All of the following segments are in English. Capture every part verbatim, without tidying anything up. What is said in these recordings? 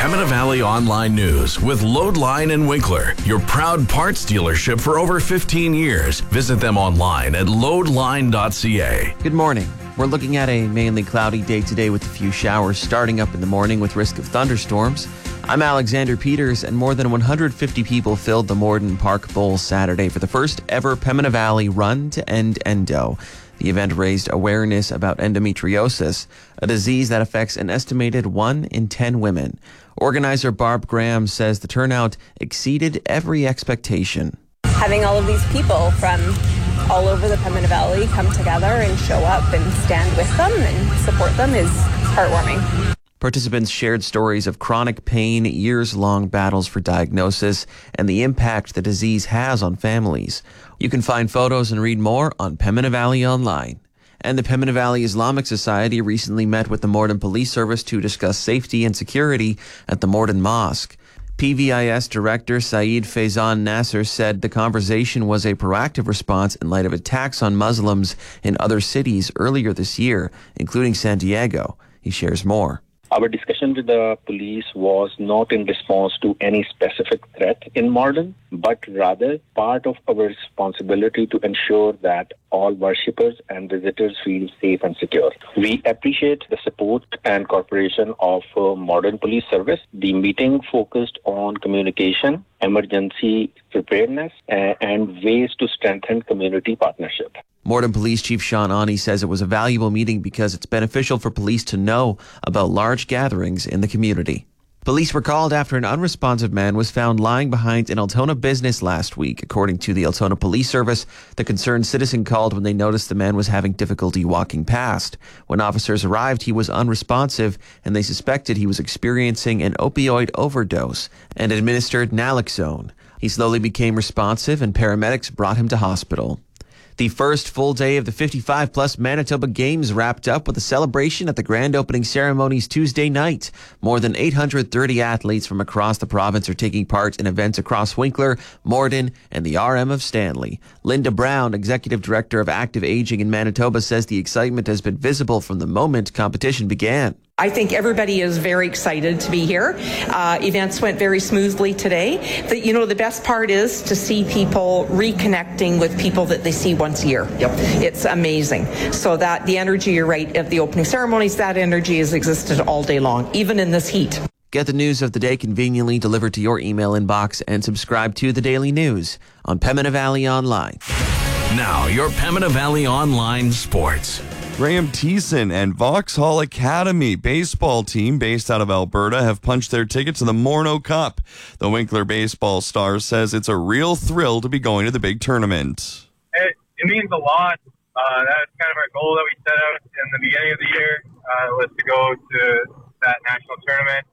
Pembina Valley Online News with Loadline and Winkler, your proud parts dealership for over fifteen years. Visit them online at loadline dot c a. Good morning. We're looking at a mainly cloudy day today with a few showers starting up in the morning with risk of thunderstorms. I'm Alexander Peters, and more than one hundred fifty people filled the Morden Park Bowl Saturday for the first ever Pembina Valley Run to End Endo. The event raised awareness about endometriosis, a disease that affects an estimated one in ten women. Organizer Barb Graham says the turnout exceeded every expectation. Having all of these people from all over the Pembina Valley come together and show up and stand with them and support them is heartwarming. Participants shared stories of chronic pain, years-long battles for diagnosis, and the impact the disease has on families. You can find photos and read more on Pembina Valley Online. And the Pembina Valley Islamic Society recently met with the Morden Police Service to discuss safety and security at the Morden Mosque. P V I S Director Saeed Faizan Nasser said the conversation was a proactive response in light of attacks on Muslims in other cities earlier this year, including San Diego. He shares more. Our discussion with the police was not in response to any specific threat in Morden, but rather part of our responsibility to ensure that all worshippers and visitors feel safe and secure. We appreciate the support and cooperation of uh, Morden Police Service. The meeting focused on communication, emergency preparedness, uh, and ways to strengthen community partnership. Morden Police Chief Sean Ani says it was a valuable meeting because it's beneficial for police to know about large gatherings in the community. Police were called after an unresponsive man was found lying behind an Altona business last week. According to the Altona Police Service, the concerned citizen called when they noticed the man was having difficulty walking past. When officers arrived, he was unresponsive, and they suspected he was experiencing an opioid overdose and administered naloxone. He slowly became responsive, and paramedics brought him to hospital. The first full day of the fifty-five plus Manitoba Games wrapped up with a celebration at the grand opening ceremonies Tuesday night. More than eight hundred thirty athletes from across the province are taking part in events across Winkler, Morden, and the R M of Stanley. Linda Brown, Executive Director of Active Aging in Manitoba, says the excitement has been visible from the moment competition began. I think everybody is very excited to be here. Uh, events went very smoothly today. The, you know, the best part is to see people reconnecting with people that they see once a year. Yep. It's amazing. So that the energy, you're right, of the opening ceremonies, that energy has existed all day long, even in this heat. Get the news of the day conveniently delivered to your email inbox and subscribe to the Daily News on Pembina Valley Online. Now, your Pembina Valley Online Sports. Graham Thiessen and Vauxhall Academy baseball team based out of Alberta have punched their ticket to the Morneau Cup. The Winkler baseball star says it's a real thrill to be going to the big tournament. It, it means a lot. Uh, that's kind of our goal that we set out in the beginning of the year, uh, was to go to that national tournament.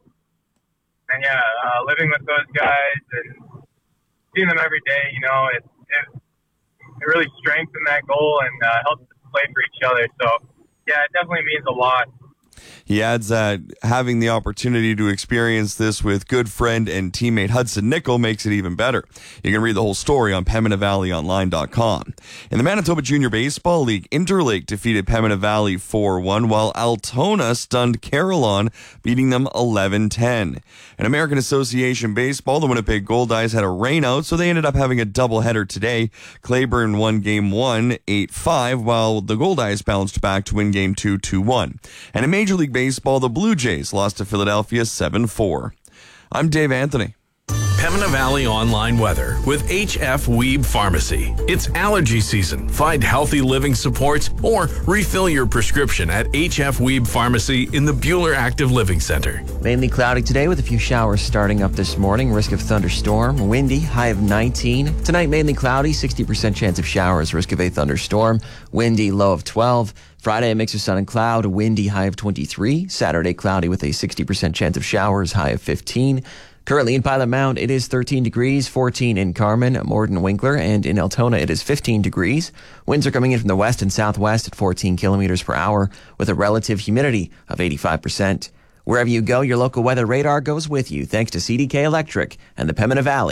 And yeah, uh, living with those guys and seeing them every day, you know, it, it, it really strengthened that goal and uh, helped play for each other. So, yeah, it definitely means a lot. He adds that having the opportunity to experience this with good friend and teammate Hudson Nickel makes it even better. You can read the whole story on Pembina Valley Online dot com. In the Manitoba Junior Baseball League, Interlake defeated Pembina Valley four one, while Altona stunned Carillon, beating them eleven ten. In American Association Baseball, the Winnipeg Goldeyes had a rainout, so they ended up having a doubleheader today. Claiborne won Game one eight five, while the Goldeyes bounced back to win Game two two one. And in Major League Baseball, the Blue Jays lost to Philadelphia seven four. I'm Dave Anthony. Pembina Valley Online weather with H F Weeb Pharmacy. It's allergy season. Find healthy living supports or refill your prescription at H F Weeb Pharmacy in the Buhler Active Living Center. Mainly cloudy today with a few showers starting up this morning. Risk of thunderstorm. Windy, high of nineteen. Tonight, mainly cloudy, sixty percent chance of showers. Risk of a thunderstorm. Windy, low of twelve. Friday, a mix of sun and cloud, windy, high of twenty-three. Saturday, cloudy with a sixty percent chance of showers, high of fifteen. Currently in Pilot Mound, it is thirteen degrees, fourteen in Carman, Morden, Winkler, and in Altona, it is fifteen degrees. Winds are coming in from the west and southwest at fourteen kilometers per hour with a relative humidity of eighty-five percent. Wherever you go, your local weather radar goes with you thanks to C D K Electric and the Pembina Valley